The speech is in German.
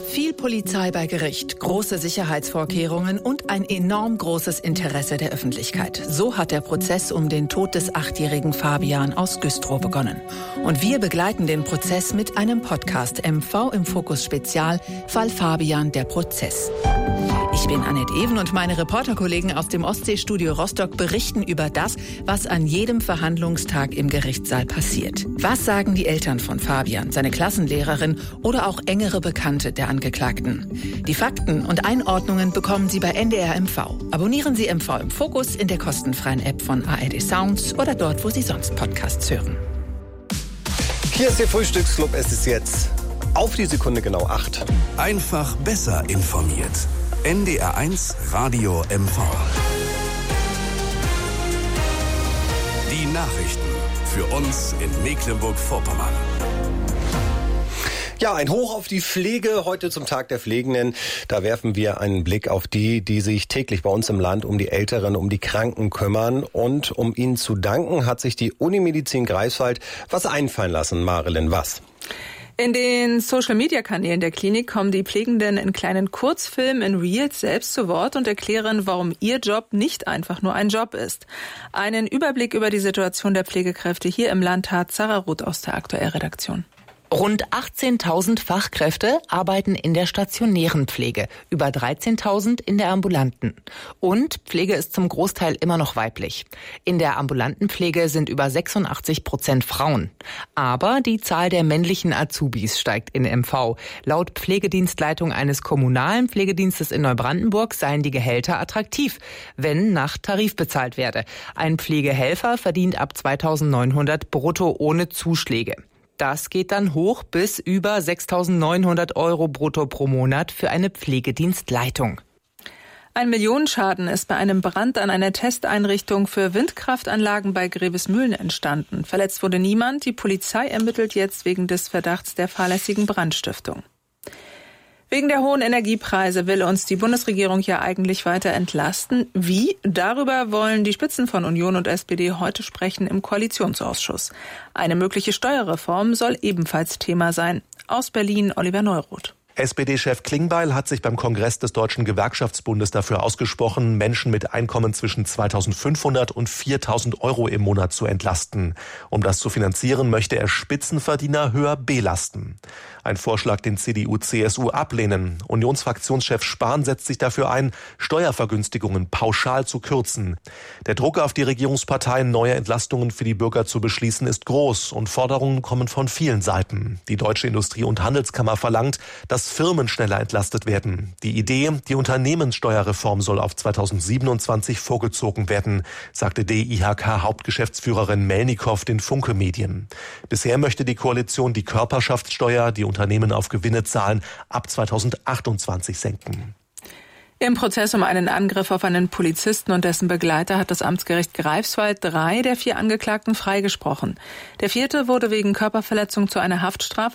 Viel Polizei bei Gericht, große Sicherheitsvorkehrungen und ein enorm großes Interesse der Öffentlichkeit. So hat der Prozess um den Tod des 8-jährigen Fabian aus Güstrow begonnen. Und wir begleiten den Prozess mit einem Podcast MV im Fokus Spezial, Fall Fabian, der Prozess. Ich bin Annette Even und meine Reporterkollegen aus dem Ostseestudio Rostock berichten über das, was an jedem Verhandlungstag im Gerichtssaal passiert. Was sagen die Eltern von Fabian, seine Klassenlehrerin oder auch engere Bekannte der Angeklagten? Die Fakten und Einordnungen bekommen Sie bei NDR MV. Abonnieren Sie MV im Fokus in der kostenfreien App von ARD Sounds oder dort, wo Sie sonst Podcasts hören. Hier ist Ihr Frühstücksclub. Es ist jetzt auf die Sekunde genau 8. Einfach besser informiert. NDR1 Radio MV. Die Nachrichten für uns in Mecklenburg-Vorpommern. Ja, ein Hoch auf die Pflege heute zum Tag der Pflegenden. Da werfen wir einen Blick auf die sich täglich bei uns im Land um die Älteren, um die Kranken kümmern. Und um ihnen zu danken, hat sich die Unimedizin Greifswald was einfallen lassen. Marilyn, was? In den Social-Media-Kanälen der Klinik kommen die Pflegenden in kleinen Kurzfilmen in Reels selbst zu Wort und erklären, warum ihr Job nicht einfach nur ein Job ist. Einen Überblick über die Situation der Pflegekräfte hier im Land hat Sarah Ruth aus der Aktuellredaktion. Rund 18.000 Fachkräfte arbeiten in der stationären Pflege, über 13.000 in der ambulanten. Und Pflege ist zum Großteil immer noch weiblich. In der ambulanten Pflege sind über 86% Frauen. Aber die Zahl der männlichen Azubis steigt in MV. Laut Pflegedienstleitung eines kommunalen Pflegedienstes in Neubrandenburg seien die Gehälter attraktiv, wenn nach Tarif bezahlt werde. Ein Pflegehelfer verdient ab 2.900 brutto ohne Zuschläge. Das geht dann hoch bis über 6.900 € brutto pro Monat für eine Pflegedienstleitung. Ein Millionenschaden ist bei einem Brand an einer Testeinrichtung für Windkraftanlagen bei Grevesmühlen entstanden. Verletzt wurde niemand. Die Polizei ermittelt jetzt wegen des Verdachts der fahrlässigen Brandstiftung. Wegen der hohen Energiepreise will uns die Bundesregierung ja eigentlich weiter entlasten. Wie? Darüber wollen die Spitzen von Union und SPD heute sprechen im Koalitionsausschuss. Eine mögliche Steuerreform soll ebenfalls Thema sein. Aus Berlin Oliver Neuroth. SPD-Chef Klingbeil hat sich beim Kongress des Deutschen Gewerkschaftsbundes dafür ausgesprochen, Menschen mit Einkommen zwischen 2.500 und 4.000 € im Monat zu entlasten. Um das zu finanzieren, möchte er Spitzenverdiener höher belasten. Ein Vorschlag, den CDU, CSU ablehnen. Unionsfraktionschef Spahn setzt sich dafür ein, Steuervergünstigungen pauschal zu kürzen. Der Druck auf die Regierungsparteien, neue Entlastungen für die Bürger zu beschließen, ist groß und Forderungen kommen von vielen Seiten. Die Deutsche Industrie- und Handelskammer verlangt, dass Firmen schneller entlastet werden. Die Idee, die Unternehmenssteuerreform soll auf 2027 vorgezogen werden, sagte DIHK-Hauptgeschäftsführerin Melnikow den Funke Medien. Bisher möchte die Koalition die Körperschaftssteuer, die Unternehmen auf Gewinne zahlen, ab 2028 senken. Im Prozess um einen Angriff auf einen Polizisten und dessen Begleiter hat das Amtsgericht Greifswald 3 der 4 Angeklagten freigesprochen. Der 4. wurde wegen Körperverletzung zu einer Haftstrafe